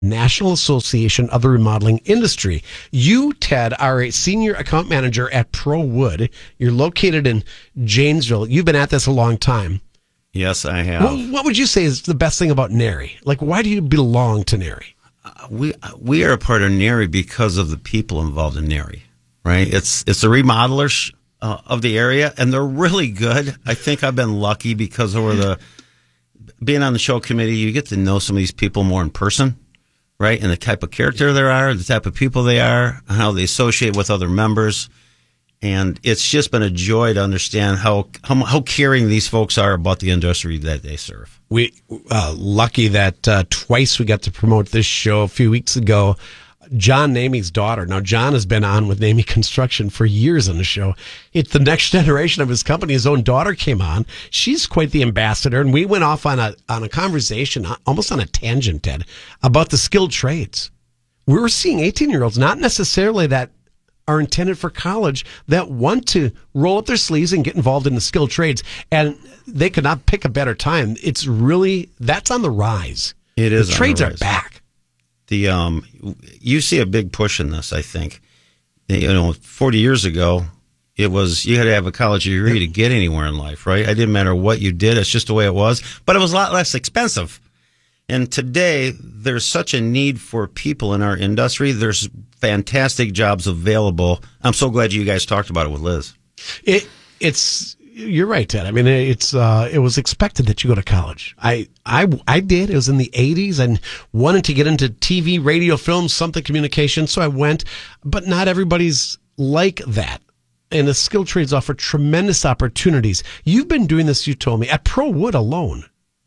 National Association of the Remodeling Industry. You, Ted, are a senior account manager at ProWood. You're located in Janesville. You've been at this a long time. Yes, I have. Well, what would you say is the best thing about NARI? Like, why do you belong to NARI? We are a part of NARI because of the people involved in NARI, right? It's the remodelers of the area, and they're really good. I think I've been lucky because being on the show committee, you get to know some of these people more in person, right? And the type of character they are, the type of people they are, how they associate with other members. And it's just been a joy to understand how caring these folks are about the industry that they serve. We lucky that twice we got to promote this show. A few weeks ago, John Namey's daughter. Now, John has been on with Namey Construction for years on the show. It's the next generation of his company. His own daughter came on. She's quite the ambassador, and we went off on a conversation, almost on a tangent, Ted, about the skilled trades. We were seeing 18-year-olds, not necessarily that are intended for college, that want to roll up their sleeves and get involved in the skilled trades, and they could not pick a better time. It's really, that's on the rise. It is. The trades are back. You see a big push in this, I think. 40 years ago, it was, you had to have a college degree to get anywhere in life, right? It didn't matter what you did. It's just the way it was. But it was a lot less expensive. And today, there's such a need for people in our industry. There's fantastic jobs available. I'm so glad you guys talked about it with Liz. You're right, Ted. I mean, it was expected that you go to college. I did. It was in the 80s and wanted to get into TV, radio, film, something communication. So I went, but not everybody's like that. And the skilled trades offer tremendous opportunities. You've been doing this, you told me, at ProWood alone.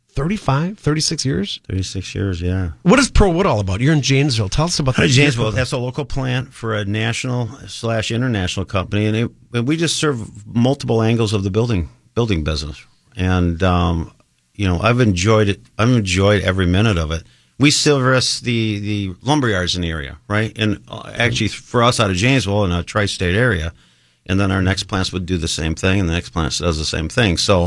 36 years? 36 years, yeah. What is ProWood all about? You're in Janesville. Tell us about that. Janesville, that's a local plant for a national/international company, and we just serve multiple angles of the building business. And I've enjoyed it. I've enjoyed every minute of it. We service the lumber yards in the area, right? And actually, for us out of Janesville in a tri-state area, and then our next plants would do the same thing, and the next plant does the same thing. So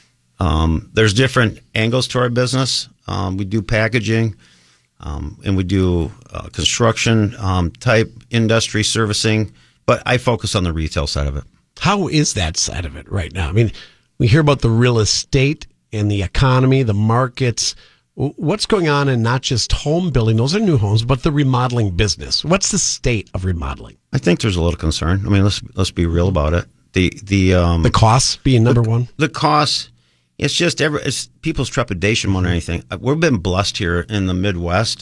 there's different angles to our business. We do packaging, and we do construction type industry servicing, but I focus on the retail side of it. How is that side of it right now? I mean, we hear about the real estate and the economy, the markets. What's going on in not just home building, those are new homes, but the remodeling business? What's the state of remodeling? I think there's a little concern. I mean, let's be real about it. The costs being number one? The costs. It's just it's people's trepidation more than anything. We've been blessed here in the Midwest.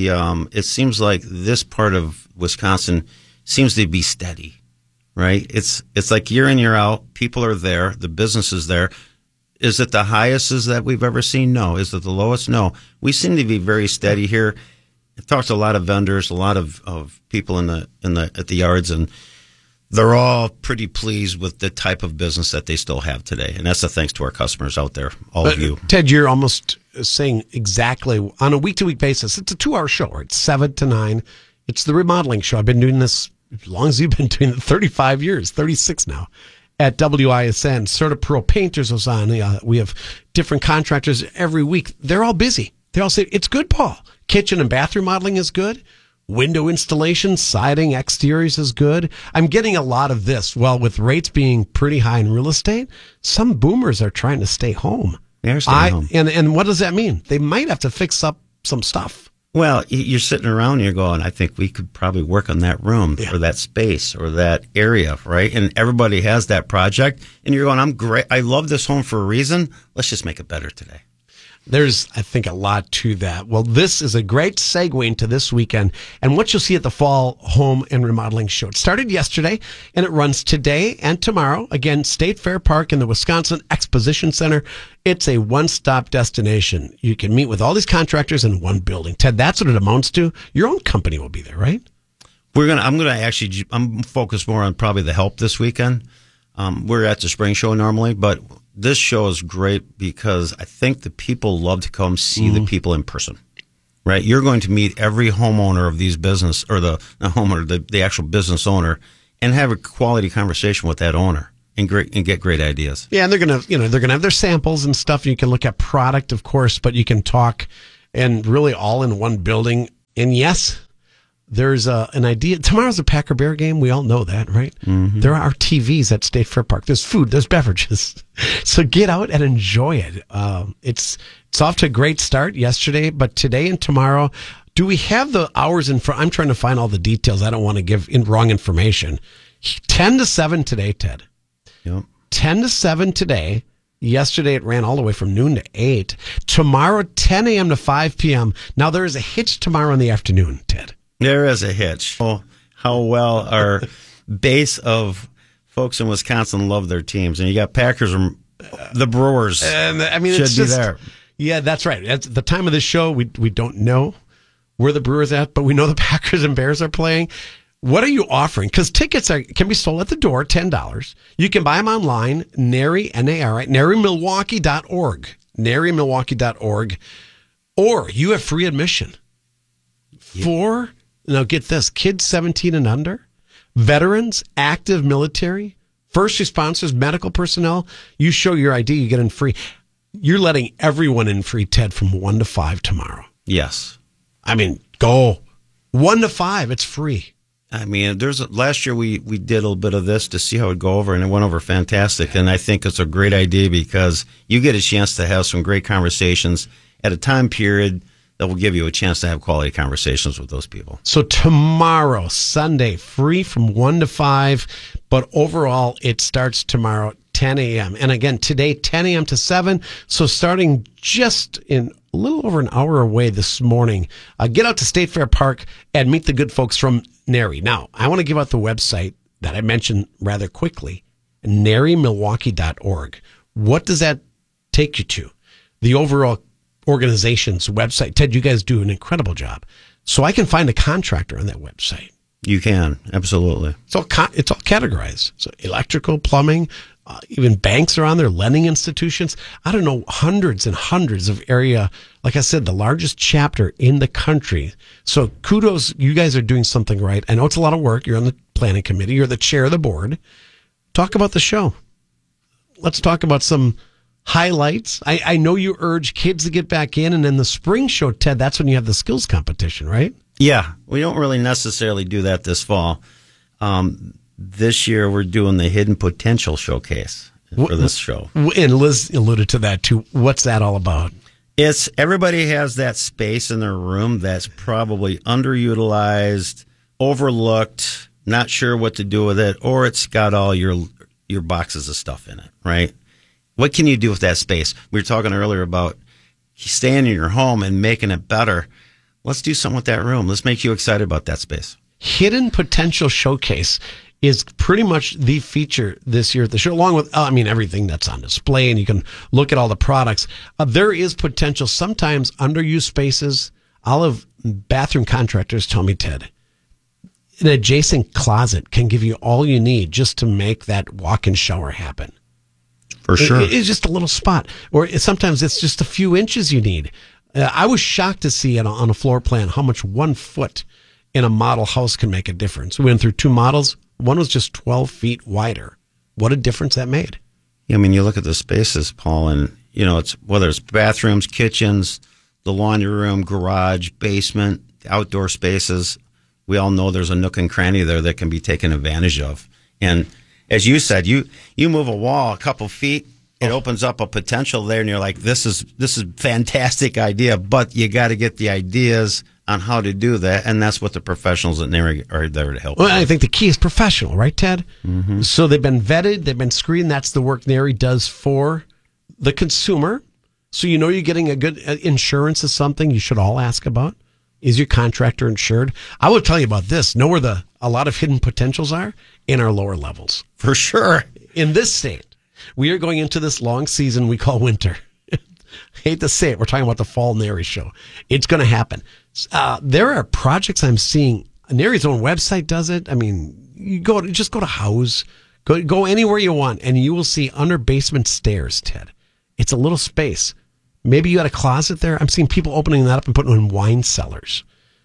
It seems like this part of Wisconsin seems to be steady, right? It's like year in, year out. People are there. The business is there. Is it the highest that we've ever seen? No. Is it the lowest? No. We seem to be very steady here. I've talked to a lot of vendors, a lot of people at the yards, and they're all pretty pleased with the type of business that they still have today. And that's a thanks to our customers out there, all of you. Ted, you're almost saying exactly on a week-to-week basis. It's a 2-hour show, right? 7 to 9. It's the remodeling show. I've been doing this as long as you've been doing it, 35 years, 36 now, at WISN. CertaPro Painters was on. We have different contractors every week. They're all busy. They all say, it's good, Paul. Kitchen and bath remodeling is good. Window installation, siding, exteriors is good. I'm getting a lot of this. Well, with rates being pretty high in real estate, some boomers are trying to stay home. They're staying home. And what does that mean? They might have to fix up some stuff. Well, you're sitting around and you're going, I think we could probably work on that room or that space or that area, right? And everybody has that project. And you're going, I'm great. I love this home for a reason. Let's just make it better today. There's, I think, a lot to that. Well, this is a great segue into this weekend and what you'll see at the Fall Home and Remodeling Show. It started yesterday, and it runs today and tomorrow. Again, State Fair Park in the Wisconsin Exposition Center. It's a one-stop destination. You can meet with all these contractors in one building. Ted, that's what it amounts to. Your own company will be there, right? I'm focused more on probably the help this weekend. We're at the spring show normally, but this show is great because I think the people love to come see the people in person, right? You're going to meet every homeowner of these business, or the actual business owner, and have a quality conversation with that owner and get great ideas. Yeah, and they're gonna have their samples and stuff. You can look at product, of course, but you can talk and really all in one building. And yes, there's an idea. Tomorrow's a Packer Bear game. We all know that, right? Mm-hmm. There are TVs at State Fair Park. There's food. There's beverages. So get out and enjoy it. It's off to a great start yesterday, but today and tomorrow, do we have the hours in front? I'm trying to find all the details. I don't want to give wrong information. 10 to 7 today, Ted. Yep. 10 to 7 today. Yesterday, it ran all the way from noon to 8. Tomorrow, 10 a.m. to 5 p.m. Now, there is a hitch tomorrow in the afternoon, Ted. There is a hitch. Oh, how well our base of folks in Wisconsin love their teams. And you got Packers and the Brewers. And I mean, should it's be just, there. Yeah, that's right. At the time of this show, we don't know where the Brewers at, but we know the Packers and Bears are playing. What are you offering? Because tickets can be sold at the door, $10. You can buy them online, Nary, N-A-R-I, NaryMilwaukee.org, NaryMilwaukee.org, or you have free admission for, now get this, kids 17 and under, veterans, active military, first responders, medical personnel. You show your ID, you get in free. You're letting everyone in free, Ted, from 1 to 5 tomorrow. Yes. I mean, go 1 to 5. It's free. I mean, last year we did a little bit of this to see how it would go over, and it went over fantastic. And I think it's a great idea because you get a chance to have some great conversations at a time period that will give you a chance to have quality conversations with those people. So tomorrow, Sunday, free from 1 to 5, but overall it starts tomorrow 10 a.m. And again, today, 10 a.m. to 7. So starting just in a little over an hour away this morning, get out to State Fair Park and meet the good folks from Nary. Now, I want to give out the website that I mentioned rather quickly, NaryMilwaukee.org. What does that take you to? The overall organization's website. Ted, you guys do an incredible job. So I can find a contractor on that website. You can, absolutely. It's all categorized. So electrical, plumbing, even banks are on there, lending institutions. I don't know, hundreds and hundreds of area. Like I said, the largest chapter in the country. So kudos, you guys are doing something right. I know it's a lot of work. You're on the planning committee. You're the chair of the board. Talk about the show. Let's talk about some highlights. I know you urge kids to get back in, and then the spring show, Ted, that's when you have the skills competition, right? Yeah, we don't really necessarily do that this fall. This year, we're doing the Hidden Potential Showcase for this show. And Liz alluded to that, too. What's that all about? It's everybody has that space in their room that's probably underutilized, overlooked, not sure what to do with it, or it's got all your boxes of stuff in it, right? What can you do with that space? We were talking earlier about staying in your home and making it better. Let's do something with that room. Let's make you excited about that space. Hidden Potential Showcase is pretty much the feature this year at the show, along with, everything that's on display, and you can look at all the products. There is potential, sometimes underused spaces. I'll have bathroom contractors tell me, Ted, an adjacent closet can give you all you need just to make that walk-in shower happen. For sure. It's just a little spot. Or sometimes it's just a few inches you need. I was shocked to see on a floor plan how much 1 foot in a model house can make a difference. We went through 2 models. One was just 12 feet wider. What a difference that made. I mean, you look at the spaces, Paul, and, it's whether it's bathrooms, kitchens, the laundry room, garage, basement, outdoor spaces. We all know there's a nook and cranny there that can be taken advantage of. And as you said, you move a wall a couple feet, it opens up a potential there, and you're like, this is fantastic idea, but you got to get the ideas on how to do that, and that's what the professionals at Nary are there to help. Well, I think the key is professional, right, Ted? Mm-hmm. So they've been vetted, they've been screened. That's the work Nary does for the consumer. So you're getting a good insurance is something you should all ask about. Is your contractor insured? I will tell you about this. Know where a lot of hidden potentials are? In our lower levels. For sure. In this state, we are going into this long season we call winter. Hate to say it, we're talking about the fall Nary show. It's going to happen. There are projects I'm seeing. Nary's own website does it. I mean, just go to House, go anywhere you want, and you will see under basement stairs, Ted. It's a little space. Maybe you had a closet there. I'm seeing people opening that up and putting it in wine cellars.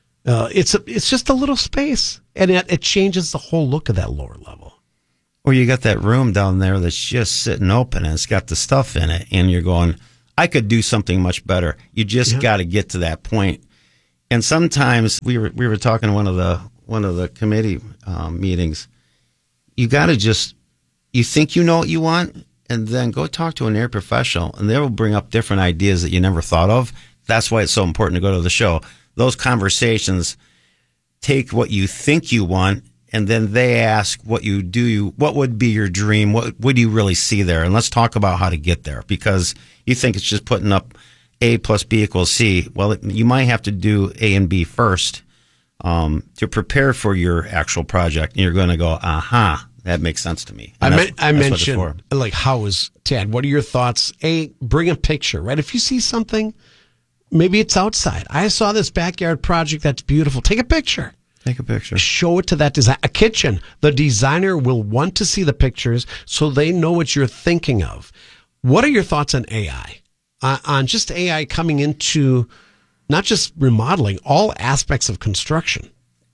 It's just a little space, and it changes the whole look of that lower level. Or you got that room down there that's just sitting open, and it's got the stuff in it, and you're going, I could do something much better. You just got to get to that point. And sometimes we were talking to one of the committee meetings. You got to you think you know what you want, and then go talk to an air professional, and they will bring up different ideas that you never thought of. That's why it's so important to go to the show. Those conversations take what you think you want, and then they ask what would be your dream? What would you really see there? And let's talk about how to get there, because you think it's just putting up A plus B equals C. Well, you might have to do A and B first to prepare for your actual project. And you're going to go, aha, that makes sense to me. I mentioned, like, how is Tad? What are your thoughts? Bring a picture, right? If you see something, maybe it's outside. I saw this backyard project that's beautiful. Take a picture. Take a picture. Show it to that design. A kitchen. The designer will want to see the pictures so they know what you're thinking of. What are your thoughts on AI? On just AI coming into not just remodeling, all aspects of construction?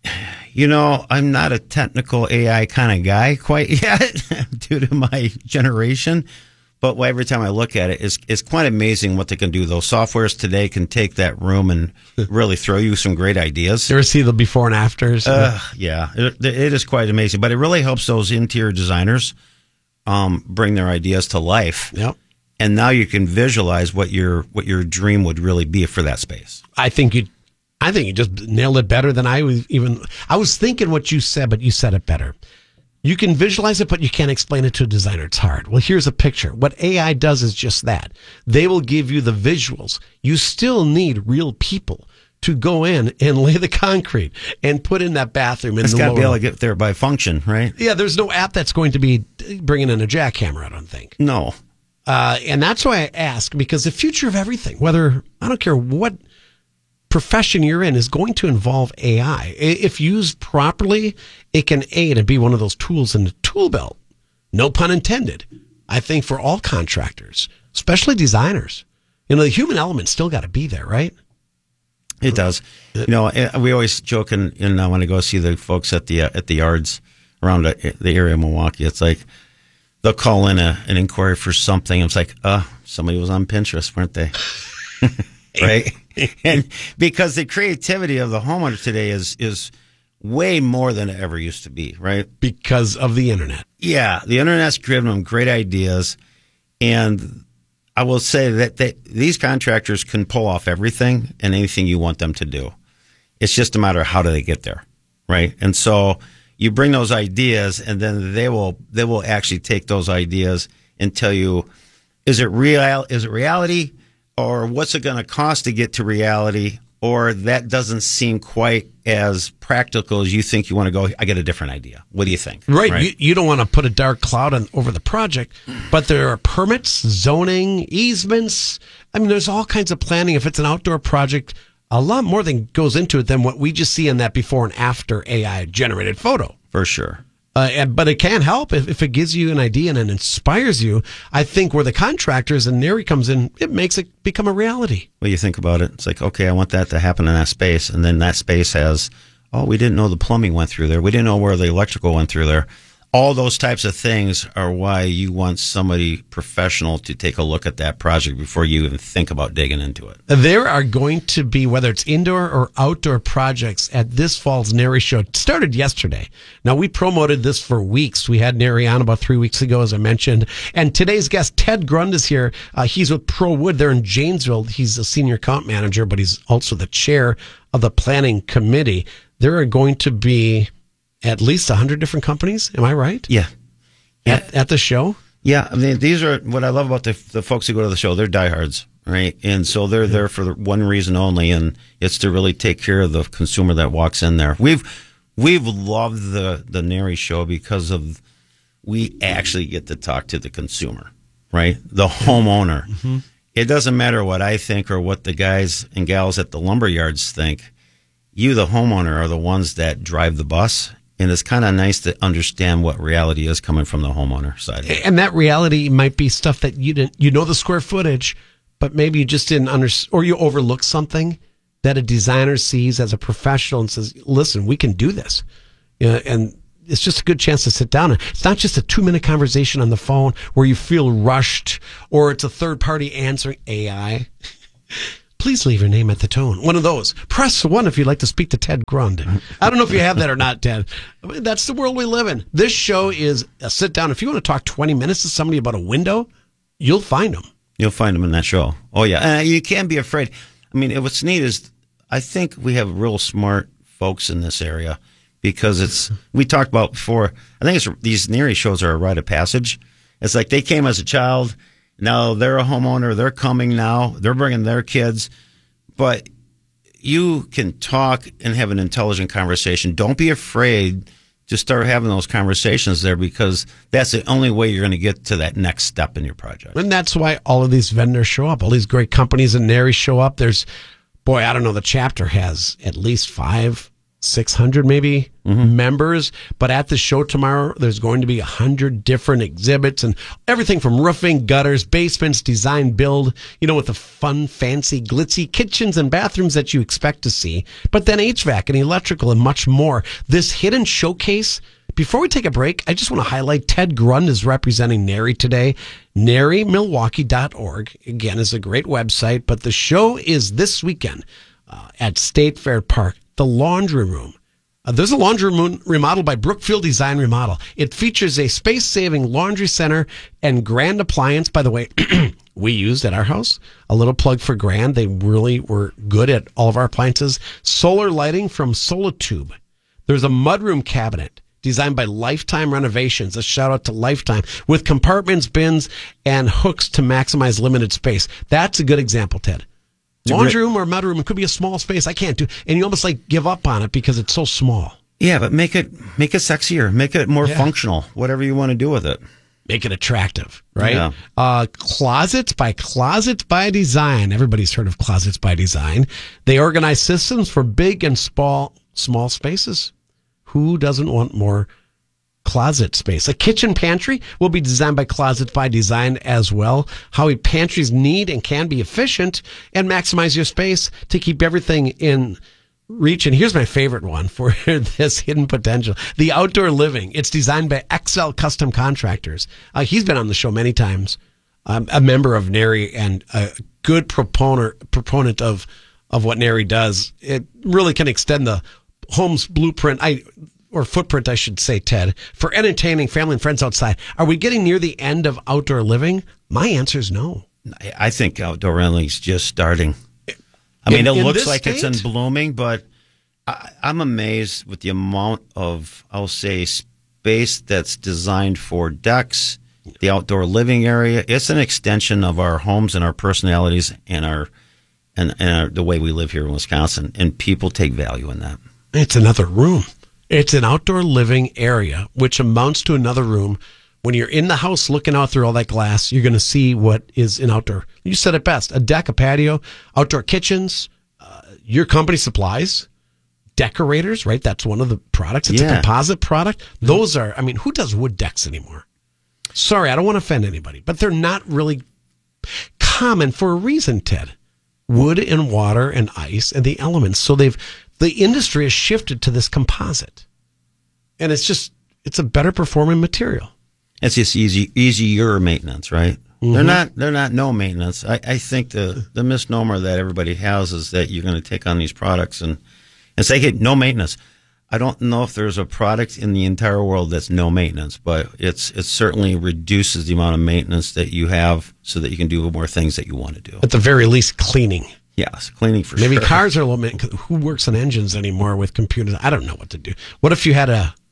I'm not a technical AI kind of guy quite yet due to my generation. But every time I look at it, it's quite amazing what they can do. Those softwares today can take that room and really throw you some great ideas. You ever see the before and afters? Yeah, it is quite amazing. But it really helps those interior designers bring their ideas to life. Yep. And now you can visualize what your dream would really be for that space. I think you just nailed it better than I was thinking what you said, but you said it better. You can visualize it, but you can't explain it to a designer. It's hard. Well, here's a picture. What AI does is just that. They will give you the visuals. You still need real people to go in and lay the concrete and put in that bathroom. It's got to be able to get there by function, right? Yeah, there's no app that's going to be bringing in a jackhammer, I don't think. No. And that's why I ask, because the future of everything, whether, I don't care what profession you're in, is going to involve AI. If used properly, it can aid and be one of those tools in the tool belt. No pun intended. I think for all contractors, especially designers, the human element still got to be there, right? It does. We always joke, and when I go see the folks at the yards around the area of Milwaukee, it's like they'll call in an inquiry for something. It's like, somebody was on Pinterest, weren't they? Right? And because the creativity of the homeowner today is way more than it ever used to be, right? Because of the internet. Yeah, the internet's given them great ideas, and I will say that these contractors can pull off everything and anything you want them to do. It's just a matter of how do they get there, right? And so you bring those ideas, and then they will actually take those ideas and tell you, is it reality? Or what's it going to cost to get to reality? Or that doesn't seem quite as practical as you think you want to go. I get a different idea. What do you think? Right. You don't want to put a dark cloud over the project, but there are permits, zoning, easements. I mean, there's all kinds of planning. If it's an outdoor project, a lot more than goes into it than what we just see in that before and after AI generated photo. For sure. But it can help if it gives you an idea and it inspires you. I think where the contractors and NARI comes in, it makes it become a reality. Well, you think about it. It's like, okay, I want that to happen in that space. And then that space has, we didn't know the plumbing went through there. We didn't know where the electrical went through there. All those types of things are why you want somebody professional to take a look at that project before you even think about digging into it. There are going to be, whether it's indoor or outdoor projects at this fall's NARI show. It started yesterday. Now, we promoted this for weeks. We had NARI on about 3 weeks ago, as I mentioned. And today's guest, Ted Grund, is here. He's with ProWood. They're in Janesville. He's a senior account manager, but he's also the chair of the planning committee. There are going to be at least 100 different companies. Am I right? Yeah. At the show? Yeah. I mean, these are what I love about the folks who go to the show. They're diehards, right? And so they're there for one reason only, and it's to really take care of the consumer that walks in there. We've loved the NARI show because of we actually get to talk to the consumer, right? The homeowner. Mm-hmm. It doesn't matter what I think or what the guys and gals at the lumber yards think. You, the homeowner, are the ones that drive the bus. And it's kind of nice to understand what reality is coming from the homeowner side. And that reality might be stuff that you didn't, the square footage, but maybe you just didn't understand, or you overlooked something that a designer sees as a professional and says, listen, we can do this. And it's just a good chance to sit down. It's not just a 2-minute conversation on the phone where you feel rushed, or it's a third party answering AI. Please leave your name at the tone. One of those. Press 1 if you'd like to speak to Ted Grund. I don't know if you have that or not, Ted. That's the world we live in. This show is a sit down. If you want to talk 20 minutes to somebody about a window, you'll find them. You'll find them in that show. Oh, yeah. And you can't be afraid. I mean, what's neat is I think we have real smart folks in this area because we talked about before, I think these NARI shows are a rite of passage. It's like they came as a child. Now they're a homeowner. They're coming now. They're bringing their kids. But you can talk and have an intelligent conversation. Don't be afraid to start having those conversations there because that's the only way you're going to get to that next step in your project. And that's why all of these vendors show up. All these great companies in NARI show up. There's, I don't know, the chapter has at least 600 maybe members, but at the show tomorrow there's going to be 100 different exhibits and everything from roofing, gutters, basements, design, build, with the fun, fancy, glitzy kitchens and bathrooms that you expect to see, but then HVAC and electrical and much more. This hidden showcase. Before we take a break, I just want to highlight Ted Grund is representing NARI today. NARIMilwaukee.org, again, is a great website, but the show is this weekend at State Fair Park. The laundry room. There's a laundry room remodeled by Brookfield Design Remodel. It features a space-saving laundry center and Grand appliance. By the way, we used at our house. A little plug for Grand. They really were good at all of our appliances. Solar lighting from Solitube. There's a mudroom cabinet designed by Lifetime Renovations. A shout out to Lifetime with compartments, bins, and hooks to maximize limited space. That's a good example, Ted. Laundry room or mudroom, it could be a small space. I can't do, and you almost give up on it because it's so small. Yeah, but make it sexier, make it more functional, whatever you want to do with it. Make it attractive, right? Yeah. Closets by Design. Everybody's heard of Closets by Design. They organize systems for big and small spaces. Who doesn't want more closet space? A kitchen pantry will be designed by Closets by Design as well. How pantries need and can be efficient and maximize your space to keep everything in reach. And here's my favorite one for this hidden potential. The outdoor living. It's designed by XL Custom Contractors. He's been on the show many times. A member of NARI and a good proponent of what NARI does. It really can extend the home's blueprint. Or footprint, I should say, Ted, for entertaining family and friends outside. Are we getting near the end of outdoor living? My answer is no. I think outdoor living is just starting. I mean, it looks like it's in blooming, but I'm amazed with the amount of, I'll say, space that's designed for decks, the outdoor living area. It's an extension of our homes and our personalities and the way we live here in Wisconsin, and people take value in that. It's another room. It's an outdoor living area, which amounts to another room. When you're in the house looking out through all that glass, you're going to see what is in outdoor. You said it best. A deck, a patio, outdoor kitchens, your company supplies, decorators, right? That's one of the products. It's a composite product. Those are, who does wood decks anymore? Sorry, I don't want to offend anybody, but they're not really common for a reason, Ted. Wood and water and ice and the elements. So the industry has shifted to this composite. And it's a better performing material. It's just easier maintenance, right? Mm-hmm. They're not no maintenance. I think the misnomer that everybody has is that you're going to take on these products and say, hey, no maintenance. I don't know if there's a product in the entire world that's no maintenance, but it certainly reduces the amount of maintenance that you have so that you can do more things that you want to do. At the very least, cleaning. Yes, cleaning for Maybe sure. Maybe cars are a little bit. Who works on engines anymore with computers? I don't know what to do. What if you had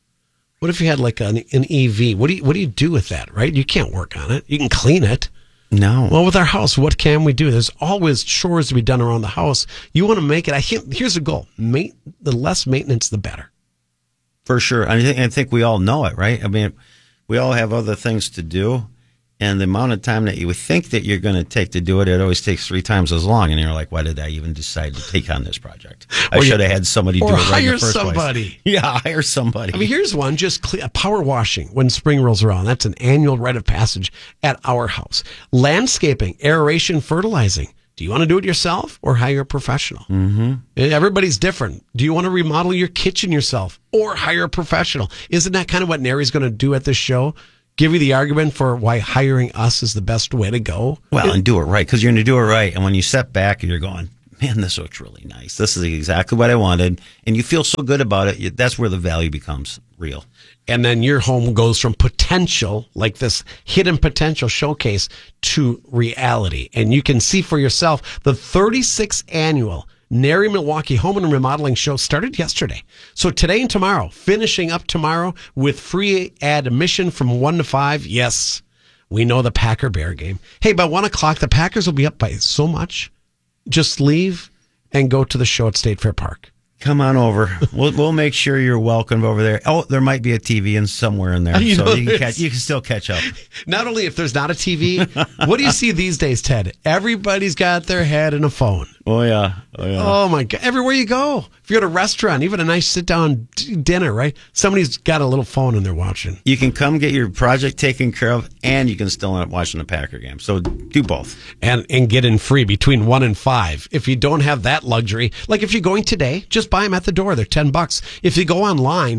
like an EV? What do you do with that? Right? You can't work on it. You can clean it. No. Well, with our house, what can we do? There's always chores to be done around the house. You want to make it. Here's the goal: the less maintenance, the better. For sure. I think we all know it, right? I mean, we all have other things to do, and the amount of time that you would think that you're going to take to do it, it always takes 3 times as long. And you're like, why did I even decide to take on this project? I should have had somebody do it right in the first place. Or hire somebody. Yeah, hire somebody. Here's one, just power washing when spring rolls around. That's an annual rite of passage at our house. Landscaping, aeration, fertilizing. Do you want to do it yourself or hire a professional? Mm-hmm. Everybody's different. Do you want to remodel your kitchen yourself or hire a professional? Isn't that kind of what NARI's going to do at this show? Give you the argument for why hiring us is the best way to go? Well, and do it right, because you're going to do it right. And when you step back, you're going, man, this looks really nice. This is exactly what I wanted. And you feel so good about it. That's where the value becomes real. And then your home goes from potential, like this hidden potential showcase, to reality. And you can see for yourself the 36th annual NARI Milwaukee Home and Remodeling Show started yesterday. So today and tomorrow, finishing up tomorrow with free admission from 1 to 5. Yes, we know the Packer-Bear game. Hey, by 1 o'clock, the Packers will be up by so much. Just leave and go to the show at State Fair Park. Come on over. We'll make sure you're welcomed over there. Oh, there might be a TV in somewhere in there, so you can still catch up. Not only if there's not a TV, what do you see these days, Ted? Everybody's got their head in a phone. Oh yeah. Oh my God! Everywhere you go, if you're at a restaurant, even a nice sit-down dinner, right? Somebody's got a little phone and they're watching. You can come get your project taken care of, and you can still end up watching the Packer game. So do both, and get in free between 1 and 5. If you don't have that luxury, like if you're going today, just buy them at the door. They're $10. If you go online,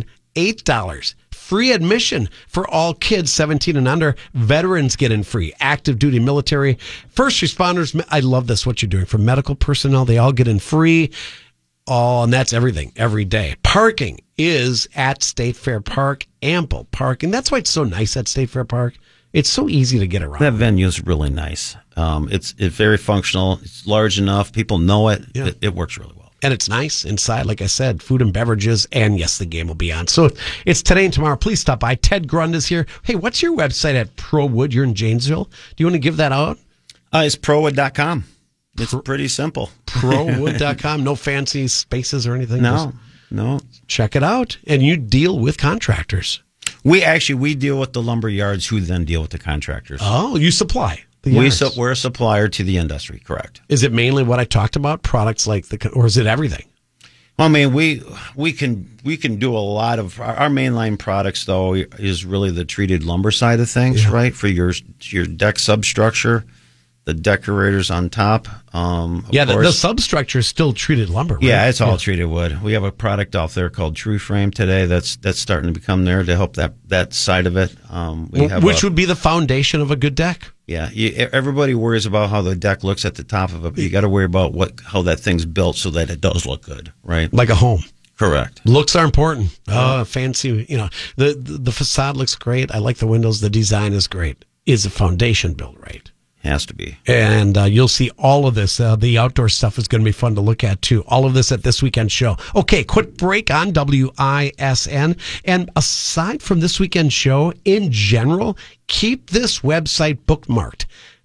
$8. Free admission for all kids 17 and under. Veterans get in free. Active duty military, first responders. I love this, what you're doing. For medical personnel, they all get in free. Oh, and that's everything, every day. Parking is at State Fair Park. Ample parking. That's why it's so nice at State Fair Park. It's so easy to get around. That venue is really nice. It's very functional. It's large enough. People know it. Yeah. It works really well. And it's nice inside, like I said, food and beverages, and yes, the game will be on. So it's today and tomorrow. Please stop by. Ted Grund is here. Hey, what's your website at ProWood? You're in Janesville. Do you want to give that out? It's ProWood.com. It's pretty simple. ProWood.com. No fancy spaces or anything? No. Check it out. And you deal with contractors. We deal with the lumber yards who then deal with the contractors. Oh, you supply. We're a supplier to the industry, correct? Is it mainly what I talked about, products like or is it everything? Well, I mean, we can do a lot of our mainline products. Though is really the treated lumber side of things, right? For your deck substructure, the decorators on top. The substructure is still treated lumber. Right? Yeah, it's all treated wood. We have a product out there called True Frame today. That's starting to become there to help that side of it. Which would be the foundation of a good deck. Yeah, everybody worries about how the deck looks at the top of it, but you got to worry about how that thing's built so that it does look good, right? Like a home. Correct. Looks are important. Fancy, the facade looks great. I like the windows. The design is great. Is the foundation built right? Has to be. And you'll see all of this. The outdoor stuff is going to be fun to look at, too. All of this at this weekend show. Okay, quick break on WISN. And aside from this weekend show, in general, keep this website bookmarked.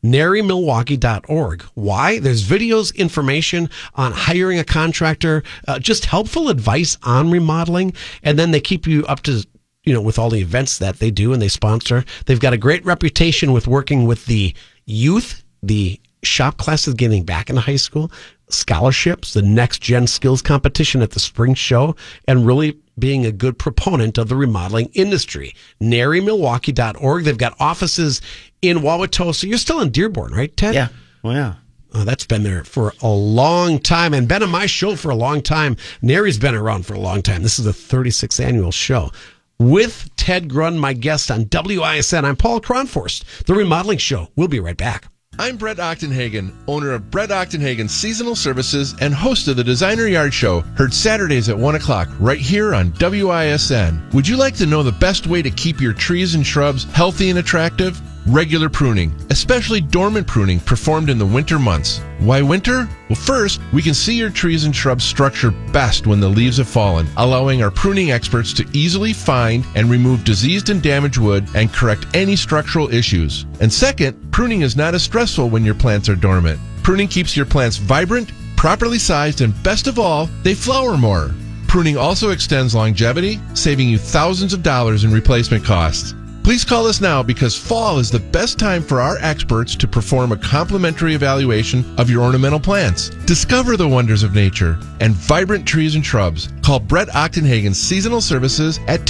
NARIMilwaukee.org. Why? There's videos, information on hiring a contractor, just helpful advice on remodeling. And then they keep you up to with all the events that they do and they sponsor. They've got a great reputation with working with the youth, the shop classes getting back into high school, scholarships, the next gen skills competition at the spring show, and really being a good proponent of the remodeling industry. NARIMilwaukee.org. They've got offices in Wauwatosa. You're still in Dearborn, right, Ted? Yeah. Well, yeah. That's been there for a long time and been on my show for a long time. NARI's been around for a long time. This is the 36th annual show. With Ted Grund, my guest on WISN, I'm Paul Kronforst, The Remodeling Show. We'll be right back. I'm Brett Ochtenhagen, owner of Brett Ochtenhagen Seasonal Services and host of the Designer Yard Show, heard Saturdays at 1 o'clock right here on WISN. Would you like to know the best way to keep your trees and shrubs healthy and attractive? Regular pruning, especially dormant pruning performed in the winter months. Why winter? Well, first, we can see your trees and shrubs structure best when the leaves have fallen, allowing our pruning experts to easily find and remove diseased and damaged wood and correct any structural issues. And second, pruning is not as stressful when your plants are dormant. Pruning keeps your plants vibrant, properly sized, and best of all, they flower more. Pruning also extends longevity, saving you thousands of dollars in replacement costs. Please call us now because fall is the best time for our experts to perform a complimentary evaluation of your ornamental plants. Discover the wonders of nature and vibrant trees and shrubs. Call Brett Ochtenhagen Seasonal Services at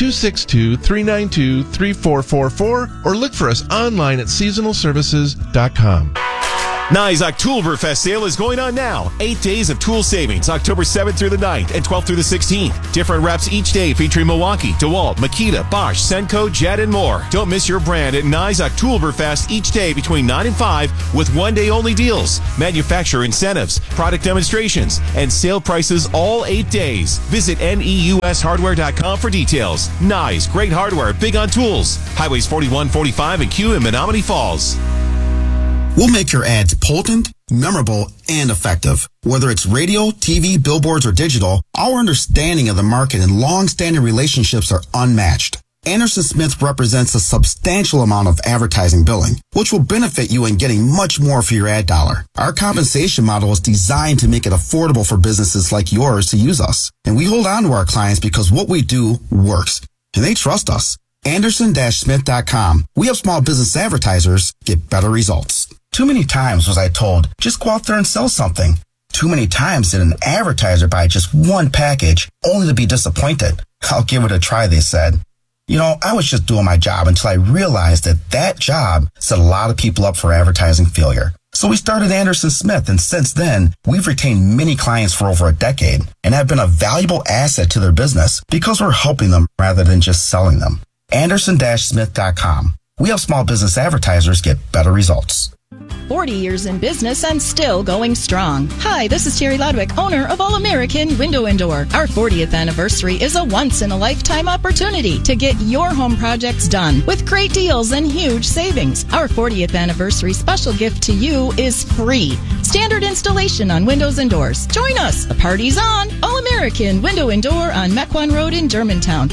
262-392-3444 or look for us online at seasonalservices.com. Nye's Oktoberfest sale is going on now. 8 days of tool savings, October 7th through the 9th and 12th through the 16th. Different reps each day featuring Milwaukee, DeWalt, Makita, Bosch, Senko, Jet, and more. Don't miss your brand at Nye's Oktoberfest each day between 9 and 5 with one-day-only deals, manufacturer incentives, product demonstrations, and sale prices all 8 days. Visit NEUSHardware.com for details. Nye's, great hardware, big on tools. Highways 41, 45, and Q in Menominee Falls. We'll make your ads potent, memorable, and effective. Whether it's radio, TV, billboards, or digital, our understanding of the market and long-standing relationships are unmatched. Anderson Smith represents a substantial amount of advertising billing, which will benefit you in getting much more for your ad dollar. Our compensation model is designed to make it affordable for businesses like yours to use us. And we hold on to our clients because what we do works, and they trust us. Anderson-Smith.com. We help small business advertisers get better results. Too many times was I told, just go out there and sell something. Too many times did an advertiser buy just one package, only to be disappointed. I'll give it a try, they said. You know, I was just doing my job until I realized that job set a lot of people up for advertising failure. So we started Anderson Smith, and since then, we've retained many clients for over a decade and have been a valuable asset to their business because we're helping them rather than just selling them. Anderson-Smith.com. We help small business advertisers get better results. 40 years in business and still going strong. Hi, this is Terry Lodwick, owner of All American Window and Door. Our 40th anniversary is a once-in-a-lifetime opportunity to get your home projects done with great deals and huge savings. Our 40th anniversary special gift to you is free. Standard installation on windows and doors. Join us. The party's on. All American Window and Door on Mequon Road in Germantown.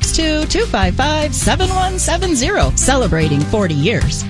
262-255-7170. Celebrating 40 years.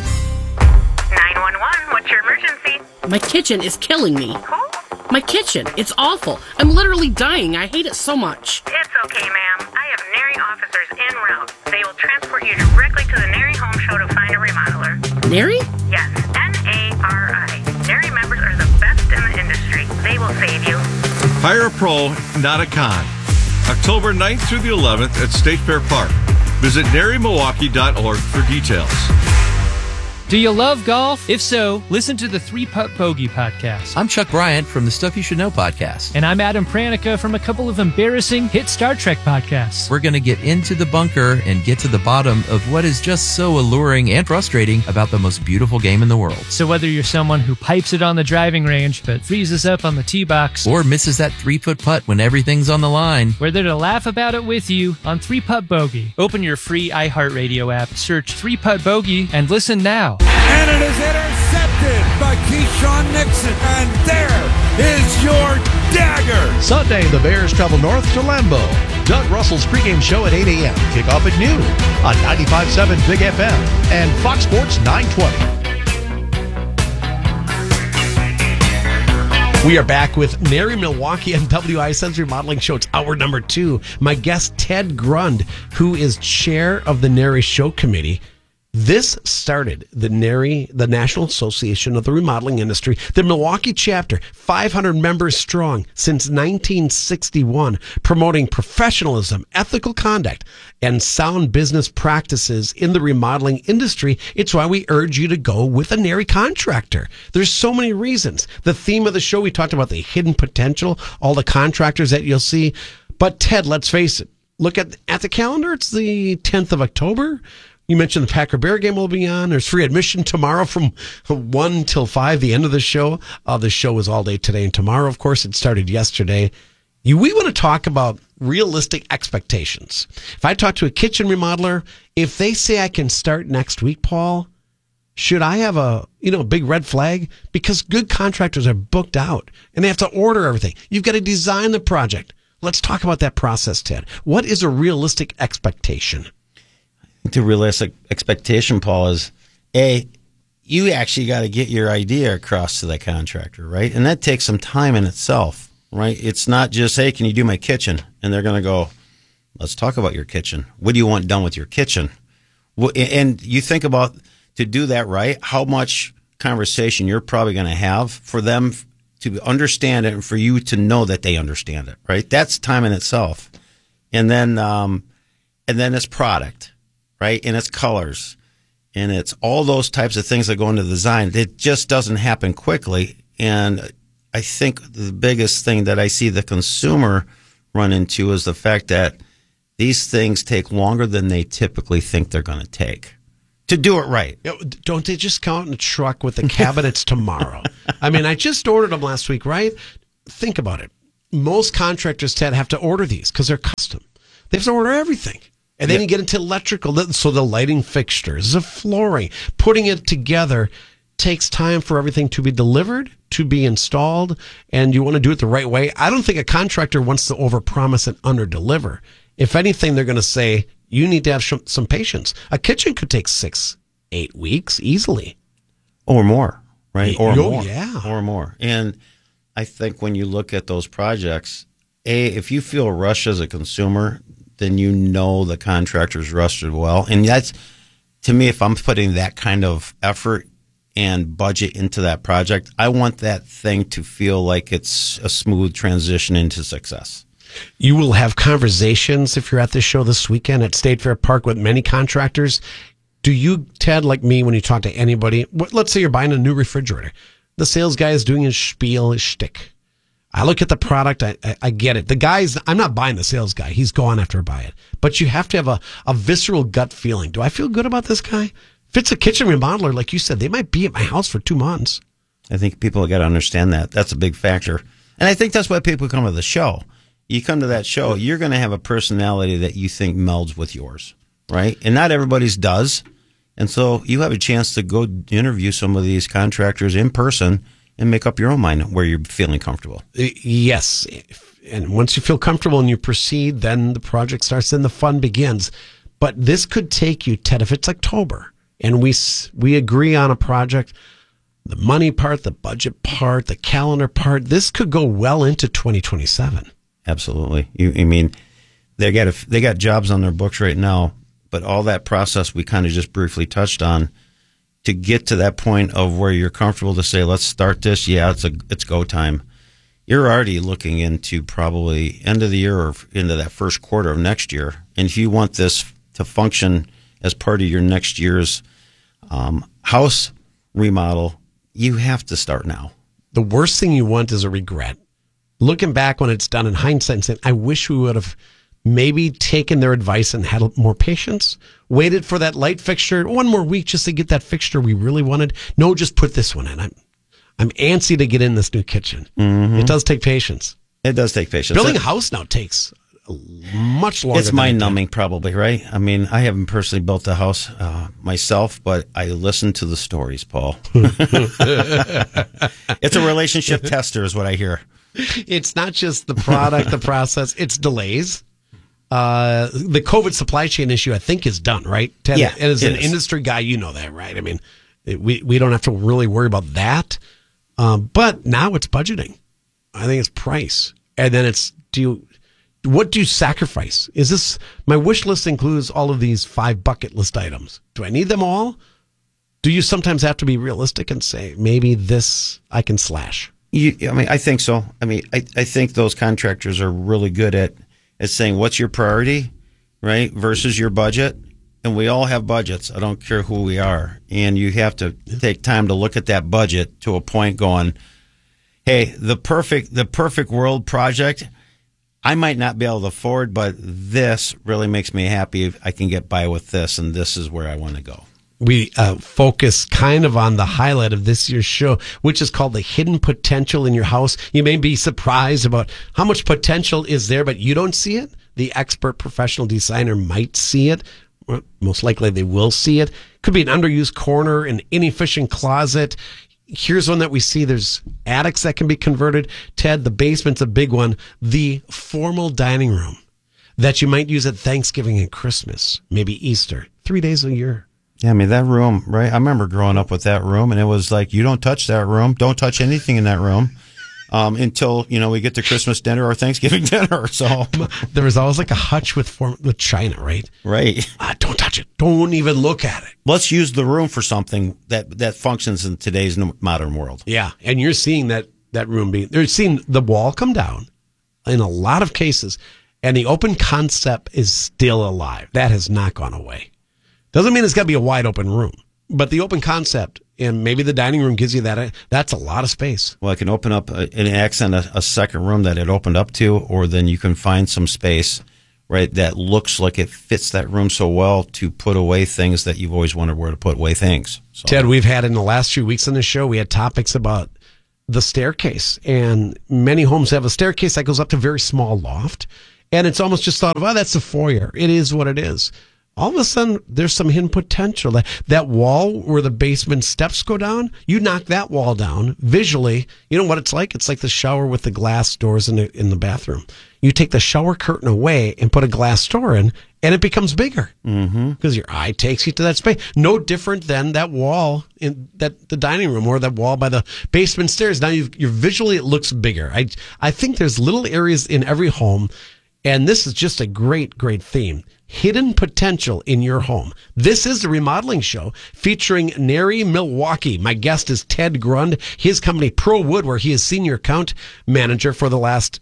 911, what's your emergency? My kitchen is killing me. Who? My kitchen. It's awful. I'm literally dying. I hate it so much. It's okay, ma'am. I have NARI officers en route. They will transport you directly to the NARI Home Show to find a remodeler. NARI? Yes, NARI. NARI members are the best in the industry. They will save you. Hire a pro, not a con. October 9th through the 11th at State Fair Park. Visit NARIMilwaukee.org for details. Do you love golf? If so, listen to the 3-Putt Bogey podcast. I'm Chuck Bryant from the Stuff You Should Know podcast. And I'm Adam Pranica from a couple of embarrassing hit Star Trek podcasts. We're going to get into the bunker and get to the bottom of what is just so alluring and frustrating about the most beautiful game in the world. So whether you're someone who pipes it on the driving range but freezes up on the tee box, or misses that 3-foot putt when everything's on the line, we're there to laugh about it with you on 3-Putt Bogey. Open your free iHeartRadio app, search 3-Putt Bogey, and listen now. And it is intercepted by Keyshawn Nixon. And there is your dagger. Sunday, the Bears travel north to Lambeau. Doug Russell's pregame show at 8 a.m. Kickoff at noon on 95.7 Big FM and Fox Sports 920. We are back with NARI Milwaukee and WISN's Remodeling Show. It's hour number 2. My guest, Ted Grund, who is chair of the NARI Show Committee. This started the NARI, the National Association of the Remodeling Industry, the Milwaukee chapter, 500 members strong since 1961, promoting professionalism, ethical conduct, and sound business practices in the remodeling industry. It's why we urge you to go with a NARI contractor. There's so many reasons. The theme of the show, we talked about the hidden potential, all the contractors that you'll see. But Ted, let's face it, look at the calendar. It's the 10th of October. You mentioned the Packer Bear game will be on. There's free admission tomorrow from 1 till 5, the end of the show. The show is all day today and tomorrow. Of course, it started yesterday. We want to talk about realistic expectations. If I talk to a kitchen remodeler, if they say I can start next week, Paul, should I have a big red flag? Because good contractors are booked out and they have to order everything. You've got to design the project. Let's talk about that process, Ted. What is a realistic expectation? The realistic expectation, Paul, is you actually got to get your idea across to the contractor, right? And that takes some time in itself, right? It's not just, hey, can you do my kitchen? And they're going to go, let's talk about your kitchen. What do you want done with your kitchen? And you think about, to do that right, how much conversation you're probably going to have for them to understand it and for you to know that they understand it, right? That's time in itself. And then it's product. Right, and it's colors, And it's all those types of things that go into design. It just doesn't happen quickly. And I think the biggest thing that I see the consumer run into is the fact that these things take longer than they typically think they're going to take to do it right. Don't they just come out in a truck with the cabinets tomorrow? I mean, I just ordered them last week, right? Think about it. Most contractors, Ted, have to order these because they're custom. They have to order everything. And then you get into electrical. So the lighting fixtures, the flooring, putting it together takes time for everything to be delivered, to be installed, and you want to do it the right way. I don't think a contractor wants to overpromise and underdeliver. If anything, they're going to say, you need to have some patience. A kitchen could take 6-8 weeks easily. Or more, right? Or more. Yeah. Or more. And I think when you look at those projects, if you feel rushed as a consumer, then you know the contractor's rushed as well. And that's, to me, if I'm putting that kind of effort and budget into that project, I want that thing to feel like it's a smooth transition into success. You will have conversations if you're at this show this weekend at State Fair Park with many contractors. Do you, Ted, like me, when you talk to anybody, let's say you're buying a new refrigerator, the sales guy is doing his spiel, his shtick. I look at the product, I get it. The guy's, I'm not buying the sales guy. He's gone after I buy it. But you have to have a visceral gut feeling. Do I feel good about this guy? If it's a kitchen remodeler, like you said, they might be at my house for 2 months. I think people have got to understand that. That's a big factor. And I think that's why people come to the show. You come to that show, you're going to have a personality that you think melds with yours, right? And not everybody's does. And so you have a chance to go interview some of these contractors in person and make up your own mind where you're feeling comfortable. Yes. And once you feel comfortable and you proceed, then the project starts, then the fun begins. But this could take you, Ted, if it's October and we agree on a project, the money part, the budget part, the calendar part, this could go well into 2027. Absolutely. I mean, they got jobs on their books right now, but all that process we kind of just briefly touched on to get to that point of where you're comfortable to say, let's start this. Yeah, it's go time. You're already looking into probably end of the year or into that first quarter of next year. And if you want this to function as part of your next year's house remodel, you have to start now. The worst thing you want is a regret. Looking back when it's done in hindsight and saying, I wish we would have maybe taken their advice and had more patience, waited for that light fixture 1 more week just to get that fixture we really wanted. No, just put this one in. I'm antsy to get in this new kitchen. Mm-hmm. It does take patience. It does take patience. Building a house now takes much longer. It's mind numbing, probably, right? I mean, I haven't personally built a house myself, but I listen to the stories, Paul. It's a relationship tester, is what I hear. It's not just the product, the process, it's delays. The COVID supply chain issue, I think, is done, right, Ted? Yeah, and as an industry guy, you know that, right? I mean, we don't have to really worry about that. But now it's budgeting. I think it's price. And then it's, what do you sacrifice? Is this, my wish list includes all of these 5 bucket list items. Do I need them all? Do you sometimes have to be realistic and say, maybe this I can slash? I think so. I mean, I think those contractors are really good at saying, what's your priority, right, versus your budget. And we all have budgets. I don't care who we are. And you have to take time to look at that budget to a point going, hey, the perfect world project, I might not be able to afford, but this really makes me happy if I can get by with this, and this is where I want to go. We focus kind of on the highlight of this year's show, which is called the hidden potential in your house. You may be surprised about how much potential is there, but you don't see it. The expert professional designer might see it. Most likely they will see it. Could be an underused corner, an inefficient closet. Here's one that we see. There's attics that can be converted. Ted, the basement's a big one. The formal dining room that you might use at Thanksgiving and Christmas, maybe Easter, 3 days a year. Yeah, I mean, that room, right? I remember growing up with that room, and it was like, you don't touch that room. Don't touch anything in that room until, we get to Christmas dinner or Thanksgiving dinner. So there was always like a hutch with china, right? Right. Don't touch it. Don't even look at it. Let's use the room for something that functions in today's modern world. Yeah, and you're seeing that room they're seeing the wall come down in a lot of cases, and the open concept is still alive. That has not gone away. Doesn't mean it's got to be a wide open room. But the open concept, and maybe the dining room gives you that, that's a lot of space. Well, I can open up and accent a second room that it opened up to, or then you can find some space, right, that looks like it fits that room so well to put away things that you've always wondered where to put away things. So. Ted, we've had in the last few weeks on the show, we had topics about the staircase, and many homes have a staircase that goes up to a very small loft, and it's almost just thought of, that's a foyer. It is what it is. All of a sudden, there's some hidden potential. That wall where the basement steps go down, you knock that wall down visually. You know what it's like? It's like the shower with the glass doors in the bathroom. You take the shower curtain away and put a glass door in, and it becomes bigger because your eye takes you to that space. No different than that wall in the dining room or that wall by the basement stairs. Now you're visually, it looks bigger. I think there's little areas in every home, and this is just a great, great theme. Hidden potential in your home. This is the Remodeling Show featuring Neri Milwaukee. My guest is Ted Grund. His company, Pro Wood, where he is senior account manager for the last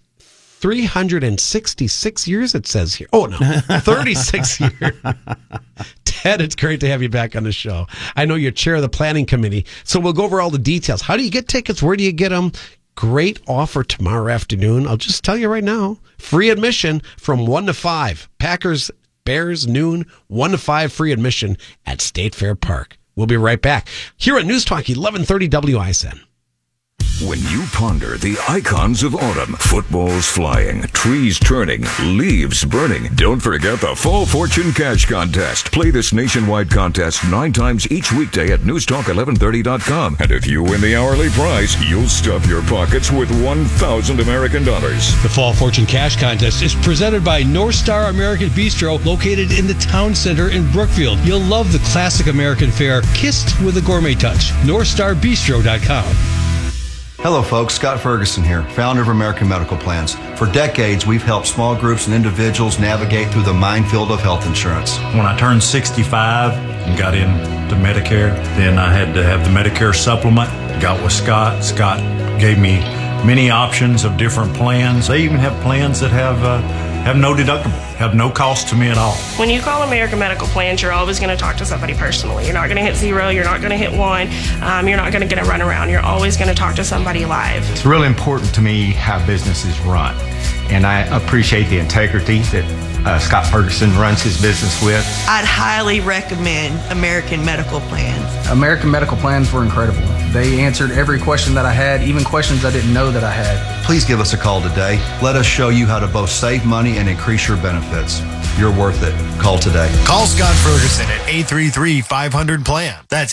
366 years, it says here. Oh, no, 36 years. Ted, it's great to have you back on the show. I know you're chair of the planning committee, so we'll go over all the details. How do you get tickets? Where do you get them? Great offer tomorrow afternoon. I'll just tell you right now. Free admission from 1 to 5. Packers, Bears, noon, 1 to 5, free admission at State Fair Park. We'll be right back here at News Talk 1130 WISN. When you ponder the icons of autumn, footballs flying, trees turning, leaves burning, don't forget the Fall Fortune Cash Contest. Play this nationwide contest 9 times each weekday at newstalk1130.com. And if you win the hourly prize, you'll stuff your pockets with $1,000 American dollars. The Fall Fortune Cash Contest is presented by North Star American Bistro, located in the Town Center in Brookfield. You'll love the classic American fare, kissed with a gourmet touch. NorthStarBistro.com. Hello folks, Scott Ferguson here, founder of American Medical Plans. For decades, we've helped small groups and individuals navigate through the minefield of health insurance. When I turned 65 and got into Medicare, then I had to have the Medicare supplement. Got with Scott. Scott gave me many options of different plans. They even have plans that have no deductible, have no cost to me at all. When you call American Medical Plans, you're always going to talk to somebody personally. You're not going to hit 0, you're not going to hit 1, you're not going to get a run around. You're always going to talk to somebody live. It's really important to me how businesses run, and I appreciate the integrity that Scott Ferguson runs his business with. I'd highly recommend American Medical Plans. American Medical Plans were incredible. They answered every question that I had, even questions I didn't know that I had. Please give us a call today. Let us show you how to both save money and increase your benefits. You're worth it. Call today. Call Scott Ferguson at 833-500-PLAN. That's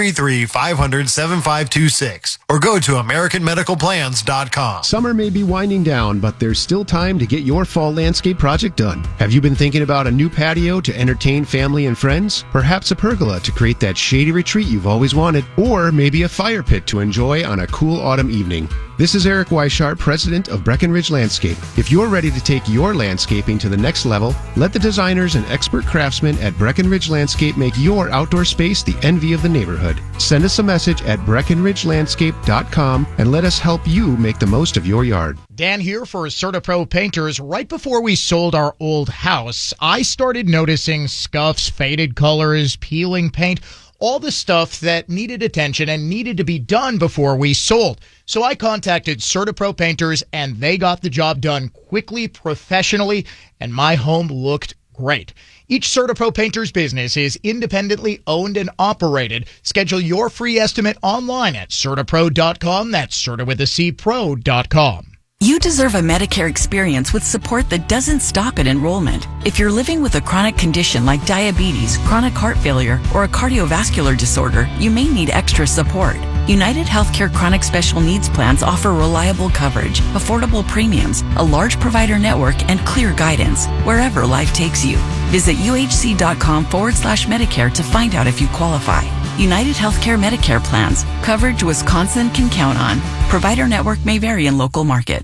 833-500-7526. Or go to AmericanMedicalPlans.com. Summer may be winding down, but there's still time to get your fall landscape project done. Have you been thinking about a new patio to entertain family and friends? Perhaps a pergola to create that shady retreat you've always wanted? Or maybe a fire pit to enjoy on a cool autumn evening? This is Eric Weishart, president of Breckenridge Landscape. If you're ready to take your landscaping to the next level, let the designers and expert craftsmen at Breckenridge Landscape make your outdoor space the envy of the neighborhood. Send us a message at BreckenridgeLandscape.com and let us help you make the most of your yard. Dan here for CertaPro Painters. Right before we sold our old house, I started noticing scuffs, faded colors, peeling paint, all the stuff that needed attention and needed to be done before we sold. So I contacted CertaPro Painters, and they got the job done quickly, professionally, and my home looked great. Each CertaPro Painters business is independently owned and operated. Schedule your free estimate online at CertaPro.com. That's Certa with a C, pro.com. You deserve a Medicare experience with support that doesn't stop at enrollment. If you're living with a chronic condition like diabetes, chronic heart failure, or a cardiovascular disorder, you may need extra support. United Healthcare Chronic Special Needs Plans offer reliable coverage, affordable premiums, a large provider network, and clear guidance wherever life takes you. Visit uhc.com/Medicare to find out if you qualify. United Healthcare Medicare Plans. Coverage Wisconsin can count on. Provider network may vary in local market.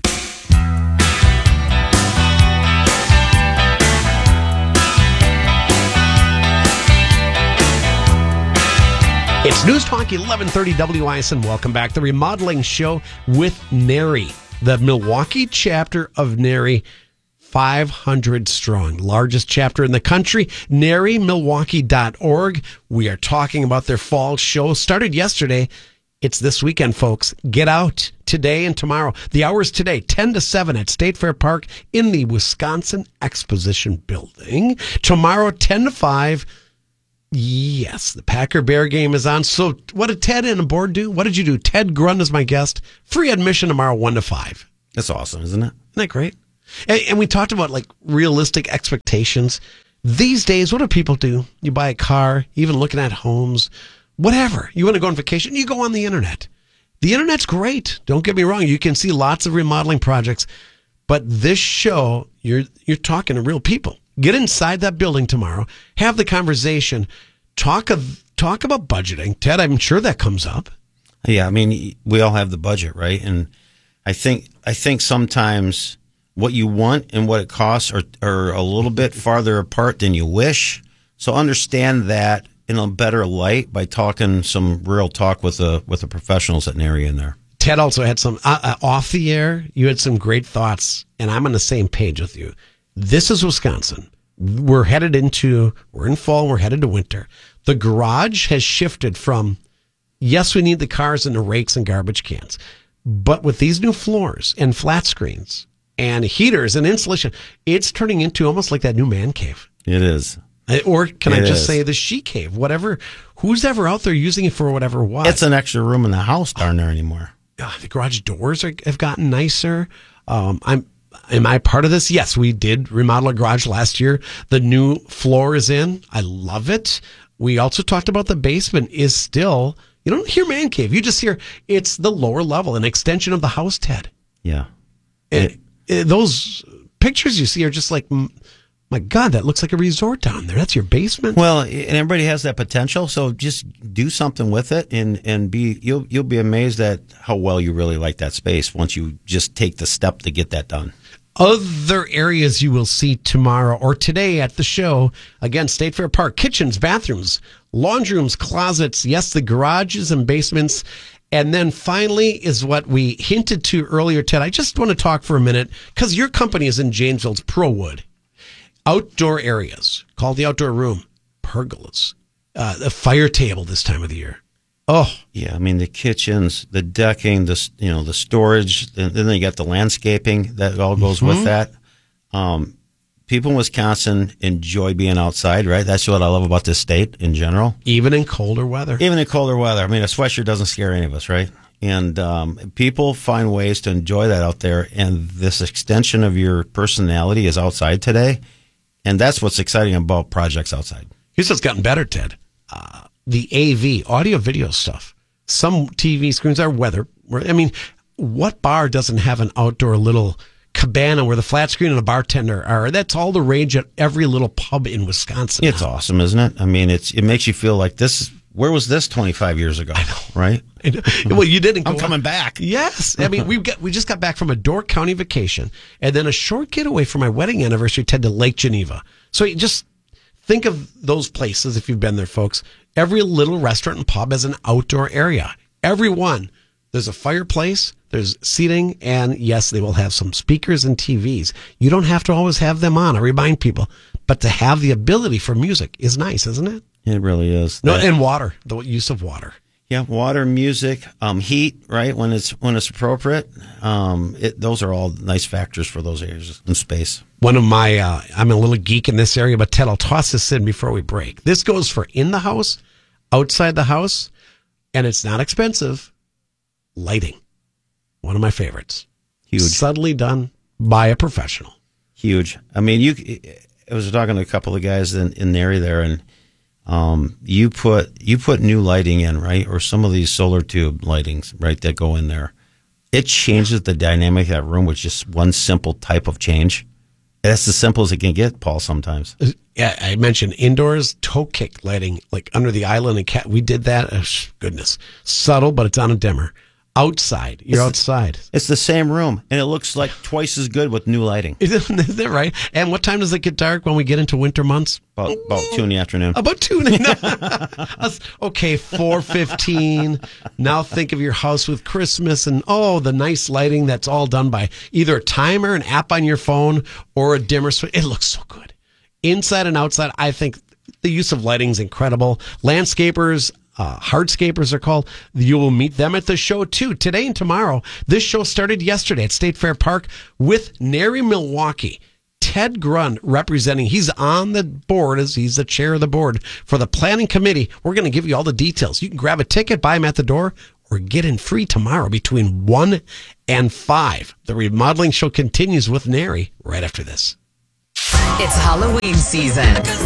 It's News Talk 1130 WISN. Welcome back. The Remodeling Show with Neri, the Milwaukee chapter of Neri. 500 strong, largest chapter in the country, NaryMilwaukee.org. We are talking about their fall show. Started yesterday. It's this weekend, folks. Get out today and tomorrow. The hours today, 10 to 7 at State Fair Park in the Wisconsin Exposition Building. Tomorrow, 10 to 5. Yes, the Packer-Bear game is on. So what did Ted and the board do? What did you do? Ted Grund is my guest. Free admission tomorrow, 1 to 5. That's awesome, isn't it? Isn't that great? And we talked about like realistic expectations. These days, what do people do? You buy a car, even looking at homes, whatever. You want to go on vacation, you go on the internet. The internet's great. Don't get me wrong. You can see lots of remodeling projects. But this show, you're talking to real people. Get inside that building tomorrow. Have the conversation. Talk about budgeting. Ted, I'm sure that comes up. Yeah, I mean, we all have the budget, right? And I think sometimes what you want and what it costs are a little bit farther apart than you wish. So understand that in a better light by talking some real talk with the professionals at Nary in there. Ted also had some off the air. You had some great thoughts, and I'm on the same page with you. This is Wisconsin. We're in fall. We're headed to winter. The garage has shifted from, yes, we need the cars and the rakes and garbage cans, but with these new floors and flat screens and heaters and insulation, it's turning into almost like that new man cave. It is. Or can I just say the she cave? Whatever. Who's ever out there using it for whatever was? It's an extra room in the house darn there anymore. The garage doors have gotten nicer. Am I part of this? Yes, we did remodel a garage last year. The new floor is in. I love it. We also talked about the basement is still, you don't hear man cave. You just hear it's the lower level, an extension of the house, Ted. Yeah. Those pictures you see are just like, my God, that looks like a resort down there. That's your basement. Well, and everybody has that potential, so just do something with it, and you'll be amazed at how well you really like that space once you just take the step to get that done. Other areas you will see tomorrow or today at the show, again, State Fair Park, kitchens, bathrooms, laundry rooms, closets, yes, the garages and basements. And then finally is what we hinted to earlier, Ted. I just want to talk for a minute because your company is in Janesville's ProWood. Outdoor areas, called the outdoor room, pergolas, the fire table this time of the year. Oh, yeah. I mean, the kitchens, the decking, the storage, and then you got the landscaping that all goes with that. People in Wisconsin enjoy being outside, right? That's what I love about this state in general. Even in colder weather. I mean, a sweatshirt doesn't scare any of us, right? And people find ways to enjoy that out there. And this extension of your personality is outside today. And that's what's exciting about projects outside. Here's what's gotten better, Ted. The AV, audio video stuff. Some TV screens are weather. I mean, what bar doesn't have an outdoor little cabana where the flat screen and a bartender are? That's all the rage at every little pub in Wisconsin. It's awesome, isn't it? I mean, it makes you feel like where was this 25 years ago? I know. Right? Well, you didn't go. I'm coming back. Yes. I mean, we just got back from a Door County vacation and then a short getaway for my wedding anniversary, Ted, to Lake Geneva. So you just think of those places if you've been there, folks. Every little restaurant and pub has an outdoor area. Every one. There's a fireplace, there's seating, and yes, they will have some speakers and TVs. You don't have to always have them on, I remind people. But to have the ability for music is nice, isn't it? It really is. No, and water, the use of water. Yeah, water, music, heat, right? When it's appropriate. Those are all nice factors for those areas in space. One of my, I'm a little geek in this area, but Ted, I'll toss this in before we break. This goes for in the house, outside the house, and it's not expensive. Lighting. One of my favorites. Huge. Subtly done by a professional. Huge. I mean, I was talking to a couple of guys in the area there, and you put new lighting in, right? Or some of these solar tube lightings, right, that go in there. It changes the dynamic of that room with just one simple type of change. That's as simple as it can get, Paul, sometimes. Yeah, I mentioned indoors, toe kick lighting, like under the island and cat. We did that. Oh, goodness. Subtle, but it's on a dimmer. outside. You're outside. It's the same room, and it looks like twice as good with new lighting. Isn't that right? And what time does it get dark when we get into winter months? About 2 in the afternoon. About 2 in the Okay, 4:15. Now think of your house with Christmas and, the nice lighting that's all done by either a timer, an app on your phone, or a dimmer switch. It looks so good. Inside and outside, I think the use of lighting is incredible. Landscapers, hardscapers are called. You will meet them at the show too today and tomorrow. This show started yesterday at State Fair Park with Nary Milwaukee. Ted Grund representing. He's on the board as he's the chair of the board for the planning committee. We're going to give you all the details. You can grab a ticket, buy them at the door, or get in free tomorrow between 1 and 5. The remodeling show continues with Nary right after this. It's Halloween season.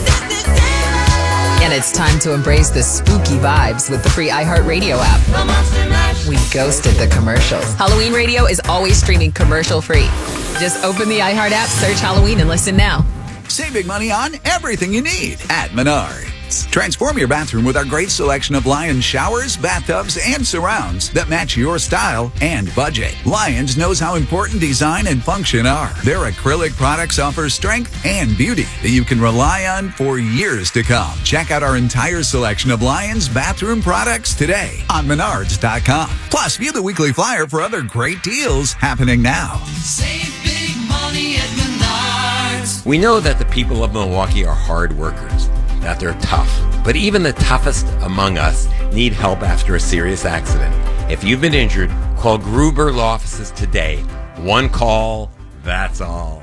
And it's time to embrace the spooky vibes with the free iHeartRadio app. We ghosted the commercials. Halloween radio is always streaming commercial free. Just open the iHeart app, search Halloween, and listen now. Save big money on everything you need at Menards. Transform your bathroom with our great selection of Lions showers, bathtubs, and surrounds that match your style and budget. Lions knows how important design and function are. Their acrylic products offer strength and beauty that you can rely on for years to come. Check out our entire selection of Lions bathroom products today on Menards.com. Plus, view the weekly flyer for other great deals happening now. Save big money at Menards. We know that the people of Milwaukee are hard workers, that they're tough. But even the toughest among us need help after a serious accident. If you've been injured, call Gruber Law Offices today. One call, that's all.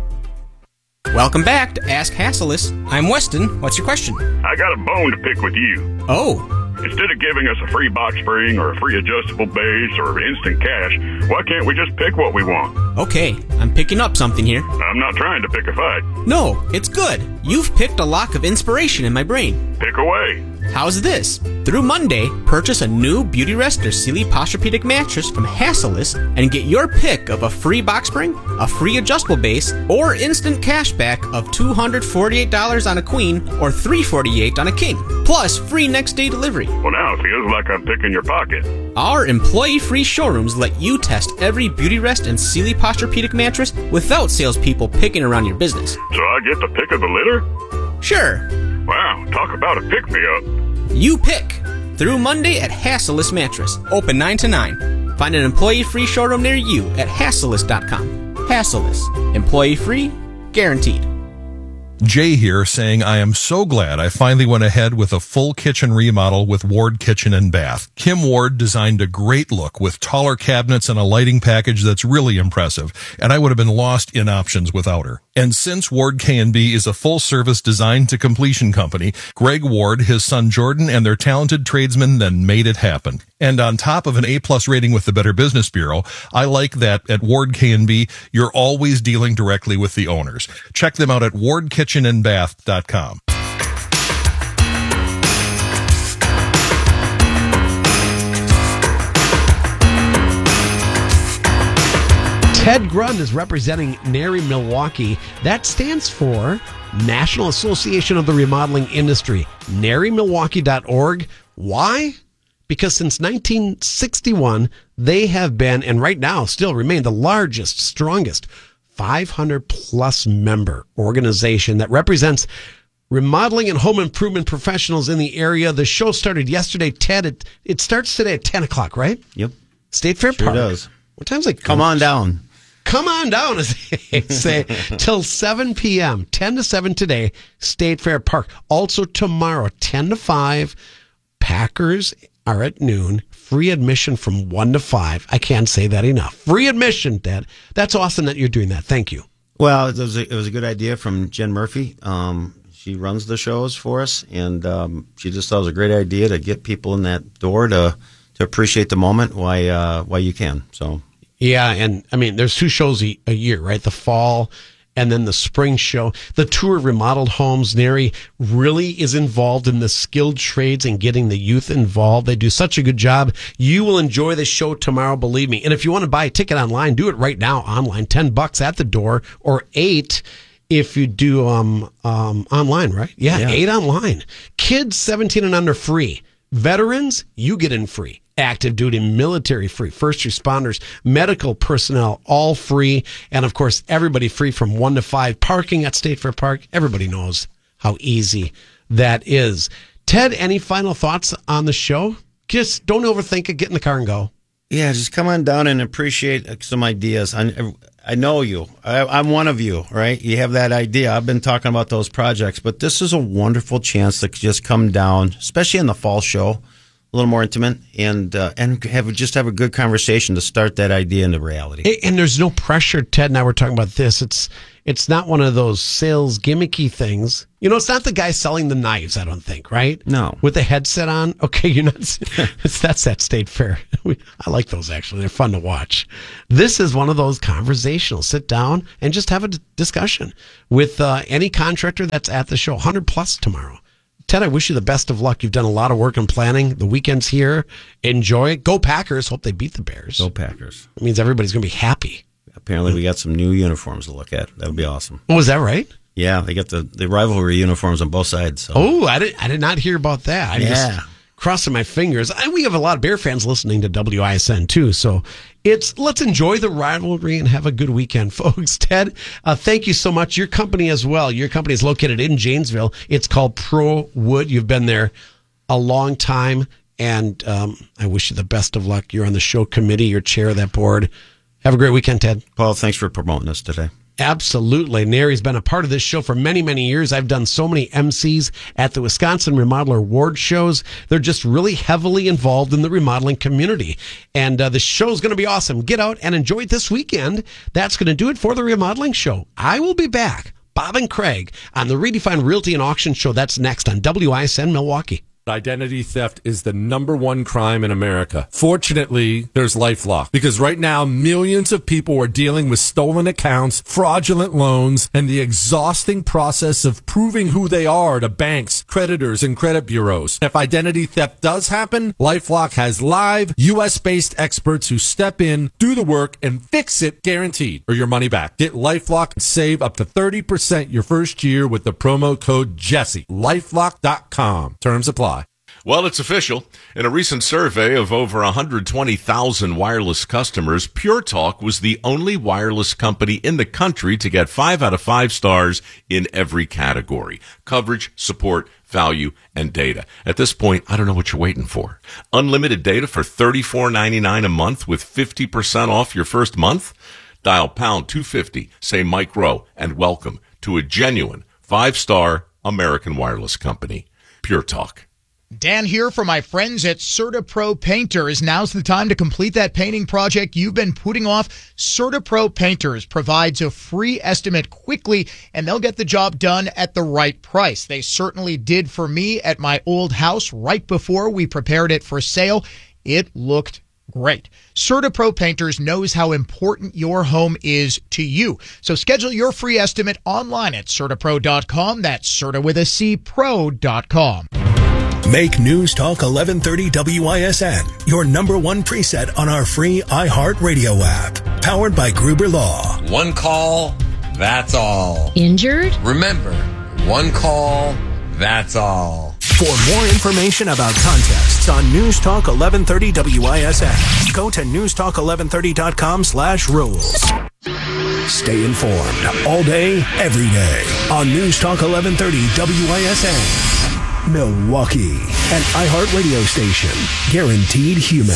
Welcome back to Ask Hasselus. I'm Weston. What's your question? I got a bone to pick with you. Oh. Instead of giving us a free box spring or a free adjustable base or instant cash, why can't we just pick what we want? Okay, I'm picking up something here. I'm not trying to pick a fight. No, it's good. You've picked a lock of inspiration in my brain. Pick away. How's this? Through Monday, purchase a new Beautyrest or Sealy Posturepedic mattress from Hasselus and get your pick of a free box spring, a free adjustable base, or instant cash back of $248 on a queen or $348 on a king, plus free next day delivery. Well, now it feels like I'm picking your pocket. Our employee-free showrooms let you test every Beautyrest and Sealy Posturepedic mattress without salespeople picking around your business. So I get the pick of the litter? Sure. Wow, talk about a pick-me-up. You pick. Through Monday at Hasselus Mattress. Open 9 to 9. Find an employee-free showroom near you at Hasselus.com. Hasselus. Employee-free, guaranteed. Jay here saying I am so glad I finally went ahead with a full kitchen remodel with Ward Kitchen and Bath. Kim Ward designed a great look with taller cabinets and a lighting package that's really impressive, and I would have been lost in options without her. And since Ward K&B is a full-service design to completion company, Greg Ward, his son Jordan, and their talented tradesmen then made it happen. And on top of an A+ rating with the Better Business Bureau, I like that at Ward K&B, you're always dealing directly with the owners. Check them out at wardkitchenandbath.com. Ted Grund is representing Nary Milwaukee. That stands for National Association of the Remodeling Industry. NaryMilwaukee.org. Why? Because since 1961, they have been, and right now still remain, the largest, strongest 500-plus member organization that represents remodeling and home improvement professionals in the area. The show started yesterday, Ted. It starts today at 10 o'clock, right? Yep. State Fair Park. Sure does. What time's it? Come on down. Come on down, as they say, till 7 p.m., 10 to 7 today, State Fair Park. Also tomorrow, 10 to 5, Packers are at noon. Free admission from 1 to 5. I can't say that enough. Free admission, Dad. That's awesome that you're doing that. Thank you. Well, it was a good idea from Jen Murphy. She runs the shows for us, and she just thought it was a great idea to get people in that door to appreciate the moment while you can. So. Yeah, and I mean, there's 2 shows a year, right? The fall and then the spring show. The Tour of Remodeled Homes, Nary really is involved in the skilled trades and getting the youth involved. They do such a good job. You will enjoy the show tomorrow, believe me. And if you want to buy a ticket online, do it right now online. $10 at the door, or $8 if you do online, right? Yeah, $8 online. Kids 17 and under free. Veterans, you get in free. active duty, military free, first responders, medical personnel, all free. And of course, everybody free from 1 to 5 parking at State Fair Park. Everybody knows how easy that is. Ted, any final thoughts on the show? Just don't overthink it. Get in the car and go. Yeah, just come on down and appreciate some ideas. I know you. I'm one of you, right? You have that idea. I've been talking about those projects, but this is a wonderful chance to just come down, especially in the fall show, a little more intimate, and have a good conversation to start that idea into reality. And there's no pressure. Ted and I were talking about this. It's not one of those sales gimmicky things. You know, it's not the guy selling the knives, I don't think, right? No. With the headset on. Okay, you're not. That's that State Fair. I like those, actually. They're fun to watch. This is one of those conversational. Sit down and just have a discussion with any contractor that's at the show. 100+ tomorrow. Ted, I wish you the best of luck. You've done a lot of work in planning. The weekend's here. Enjoy it. Go Packers. Hope they beat the Bears. Go Packers. It means everybody's going to be happy. Apparently, we got some new uniforms to look at. That would be awesome. Oh, is that right? Yeah, they got the rivalry uniforms on both sides. So. Oh, I did not hear about that. I'm just crossing my fingers. We have a lot of Bear fans listening to WISN too, so let's enjoy the rivalry and have a good weekend, folks. Ted, thank you so much. Your company as well. Your company is located in Janesville. It's called Pro Wood. You've been there a long time, and I wish you the best of luck. You're on the show committee. You're chair of that board. Have a great weekend, Ted. Paul, thanks for promoting us today. Absolutely. Nary's been a part of this show for many, many years. I've done so many MCs at the Wisconsin Remodeler Award shows. They're just really heavily involved in the remodeling community. And the show's going to be awesome. Get out and enjoy it this weekend. That's going to do it for the remodeling show. I will be back, Bob and Craig, on the Redefined Realty and Auction Show. That's next on WISN Milwaukee. Identity theft is the #1 crime in America. Fortunately, there's LifeLock, because right now millions of people are dealing with stolen accounts, fraudulent loans, and the exhausting process of proving who they are to banks, creditors, and credit bureaus. If identity theft does happen, LifeLock has live US-based experts who step in, do the work, and fix it, guaranteed, or your money back. Get LifeLock and save up to 30% your first year with the promo code Jesse. LifeLock.com. Terms apply. Well, it's official. In a recent survey of over 120,000 wireless customers, Pure Talk was the only wireless company in the country to get 5 out of 5 stars in every category: coverage, support, value, and data. At this point, I don't know what you're waiting for. Unlimited data for $34.99 a month with 50% off your first month? Dial pound 250, say Mike Rowe, and welcome to a genuine 5-star American wireless company. Pure Talk. Dan here for my friends at CertaPro Painters. Now's the time to complete that painting project you've been putting off. CertaPro Painters provides a free estimate quickly, and they'll get the job done at the right price. They certainly did for me at my old house right before we prepared it for sale. It looked great. CertaPro Painters knows how important your home is to you. So schedule your free estimate online at CertaPro.com. That's Certa with a C, pro.com. Make News Talk 1130 WISN your #1 preset on our free iHeartRadio app. Powered by Gruber Law. One call, that's all. Injured? Remember, one call, that's all. For more information about contests on News Talk 1130 WISN, go to newstalk1130.com/rules. Stay informed all day, every day on News Talk 1130 WISN. Milwaukee, an iHeartRadio station, guaranteed human.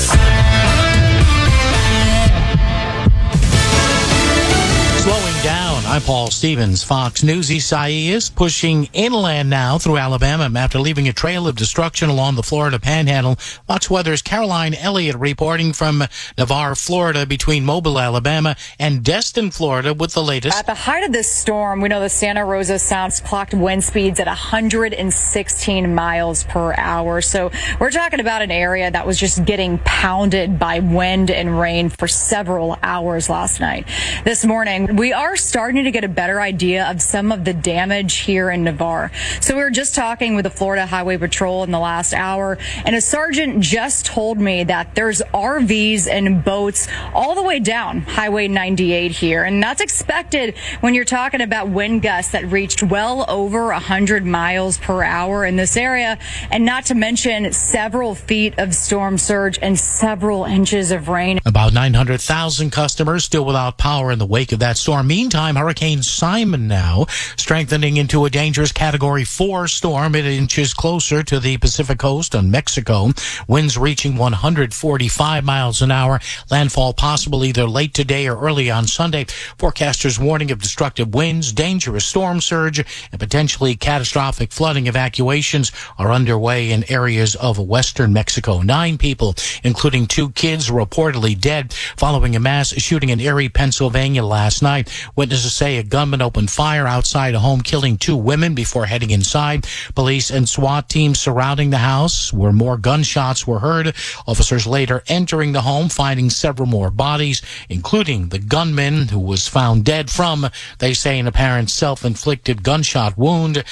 Slowing down. I'm Paul Stevens, Fox News. Isaias pushing inland now through Alabama after leaving a trail of destruction along the Florida Panhandle. Fox Weather's Caroline Elliott reporting from Navarre, Florida, between Mobile, Alabama, and Destin, Florida, with the latest. At the height of this storm, we know the Santa Rosa Sound clocked wind speeds at 116 miles per hour. So we're talking about an area that was just getting pounded by wind and rain for several hours last night. This morning, we are starting starting to get a better idea of some of the damage here in Navarre. So we were just talking with the Florida Highway Patrol in the last hour, and a sergeant just told me that there's RVs and boats all the way down Highway 98 here. And that's expected when you're talking about wind gusts that reached well over 100 miles per hour in this area, and not to mention several feet of storm surge and several inches of rain. About 900,000 customers still without power in the wake of that storm. Meantime, Hurricane Simon now strengthening into a dangerous Category 4 storm. It inches closer to the Pacific coast on Mexico. Winds reaching 145 miles an hour. Landfall possible either late today or early on Sunday. Forecasters warning of destructive winds, dangerous storm surge, and potentially catastrophic flooding. Evacuations are underway in areas of western Mexico. 9 people, including 2 kids, reportedly dead following a mass shooting in Erie, Pennsylvania last night. Witnesses say a gunman opened fire outside a home, killing 2 women before heading inside. Police and SWAT teams surrounding the house where more gunshots were heard. Officers later entering the home, finding several more bodies, including the gunman who was found dead from, they say, an apparent self-inflicted gunshot wound.